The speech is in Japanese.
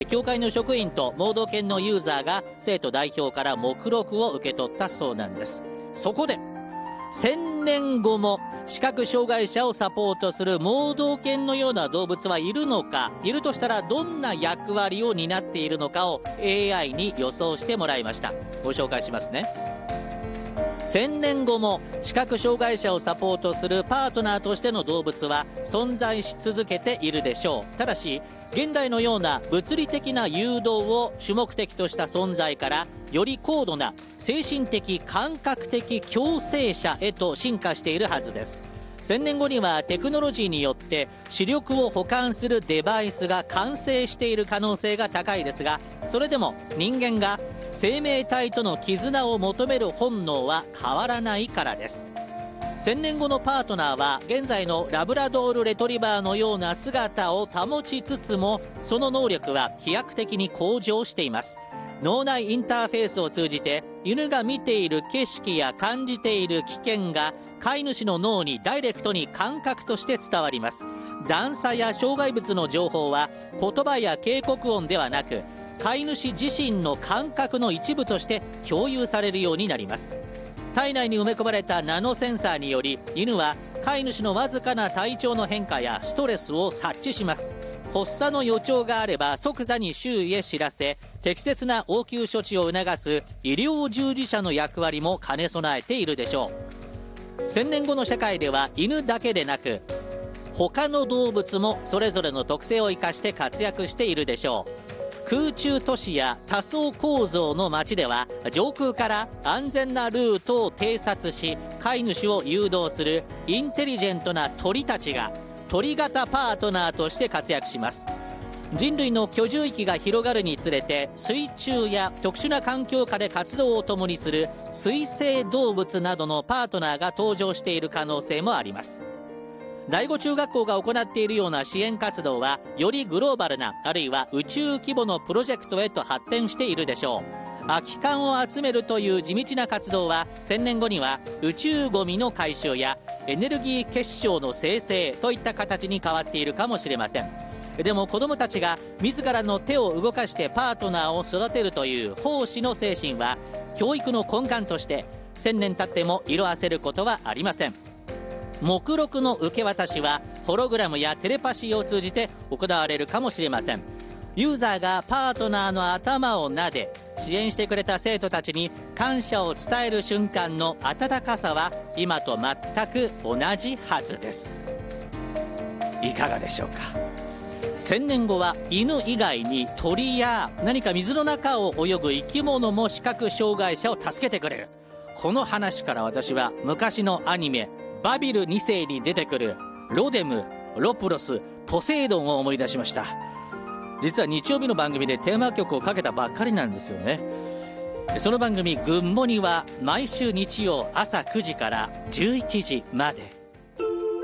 協会の職員と盲導犬のユーザーが生徒代表から目録を受け取ったそうなんです。そこで1000年後も視覚障害者をサポートする盲導犬のような動物はいるのか、いるとしたらどんな役割を担っているのかを AI に予想してもらいました。ご紹介しますね。1000年後も視覚障害者をサポートするパートナーとしての動物は存在し続けているでしょう。ただし現代のような物理的な誘導を主目的とした存在からより高度な精神的感覚的共生者へと進化しているはずです。1000年後にはテクノロジーによって視力を補完するデバイスが完成している可能性が高いですが、それでも人間が生命体との絆を求める本能は変わらないからです。1000年後のパートナーは現在のラブラドールレトリバーのような姿を保ちつつも、その能力は飛躍的に向上しています。脳内インターフェースを通じて犬が見ている景色や感じている危険が飼い主の脳にダイレクトに感覚として伝わります。段差や障害物の情報は言葉や警告音ではなく、飼い主自身の感覚の一部として共有されるようになります。体内に埋め込まれたナノセンサーにより、犬は飼い主のわずかな体調の変化やストレスを察知します。発作の予兆があれば即座に周囲へ知らせ、適切な応急処置を促す医療従事者の役割も兼ね備えているでしょう。1000年後の社会では犬だけでなく他の動物もそれぞれの特性を生かして活躍しているでしょう。空中都市や多層構造の街では上空から安全なルートを偵察し飼い主を誘導するインテリジェントな鳥たちが鳥型パートナーとして活躍します。人類の居住域が広がるにつれて水中や特殊な環境下で活動を共にする水生動物などのパートナーが登場している可能性もあります。第五中学校が行っているような支援活動はよりグローバルな、あるいは宇宙規模のプロジェクトへと発展しているでしょう。空き缶を集めるという地道な活動は1000年後には宇宙ゴミの回収やエネルギー結晶の生成といった形に変わっているかもしれません。でも子どもたちが自らの手を動かしてパートナーを育てるという奉仕の精神は教育の根幹として1000年経っても色あせることはありません。目録の受け渡しはホログラムやテレパシーを通じて行われるかもしれません。ユーザーがパートナーの頭を撫で支援してくれた生徒たちに感謝を伝える瞬間の温かさは今と全く同じはずです。いかがでしょうか。1000年後は犬以外に鳥や何か水の中を泳ぐ生き物も視覚障害者を助けてくれる。この話から私は昔のアニメバビル2世に出てくるロデム、ロプロス、ポセイドンを思い出しました。実は日曜日の番組でテーマ曲をかけたばっかりなんですよね。その番組グッモニは毎週日曜朝9時から11時まで。